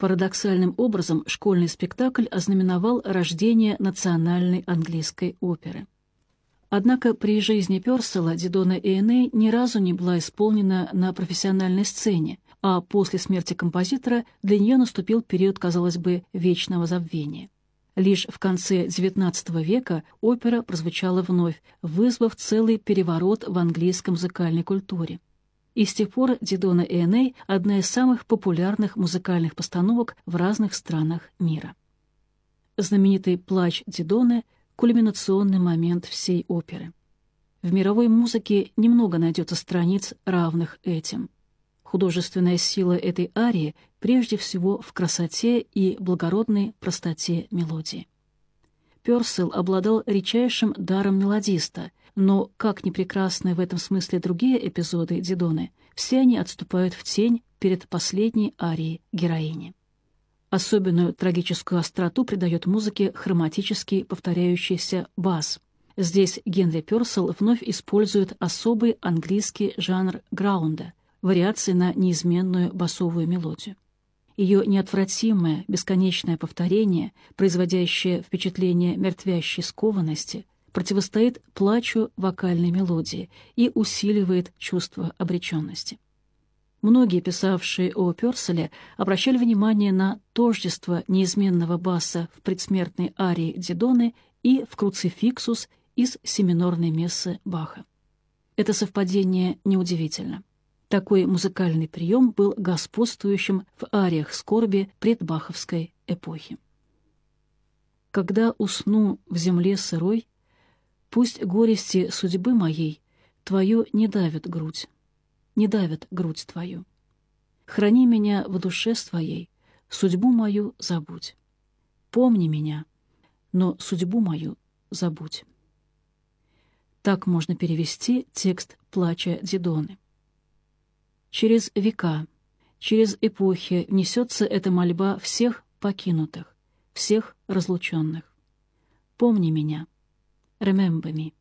Парадоксальным образом школьный спектакль ознаменовал рождение национальной английской оперы. Однако при жизни Пёрселла «Дидона и Эней» ни разу не была исполнена на профессиональной сцене, а после смерти композитора для нее наступил период, казалось бы, вечного забвения. Лишь в конце XIX века опера прозвучала вновь, вызвав целый переворот в английской музыкальной культуре. И с тех пор «Дидона и Эней» — одна из самых популярных музыкальных постановок в разных странах мира. Знаменитый «Плач Дидоны» — кульминационный момент всей оперы. В мировой музыке немного найдется страниц, равных этим. Художественная сила этой арии прежде всего в красоте и благородной простоте мелодии. Пёрселл обладал редчайшим даром мелодиста, но, как ни прекрасны в этом смысле другие эпизоды Дидоны, все они отступают в тень перед последней арией героини. Особенную трагическую остроту придает музыке хроматический повторяющийся бас. Здесь Генри Пёрселл вновь использует особый английский жанр граунда, вариации на неизменную басовую мелодию. Ее неотвратимое, бесконечное повторение, производящее впечатление мертвящей скованности, противостоит плачу вокальной мелодии и усиливает чувство обреченности. Многие, писавшие о Пёрселле, обращали внимание на тождество неизменного баса в предсмертной арии Дидоны и в круцификсус из семинорной мессы Баха. Это совпадение неудивительно. Такой музыкальный прием был господствующим в ариях скорби предбаховской эпохи. «Когда усну в земле сырой, пусть горести судьбы моей твою не давят грудь, не давят грудь твою. Храни меня в душе своей, судьбу мою забудь. Помни меня, но судьбу мою забудь». Так можно перевести текст «Плача Дидоны». Через века, через эпохи несется эта мольба всех покинутых, всех разлученных. Помни меня. Remember me.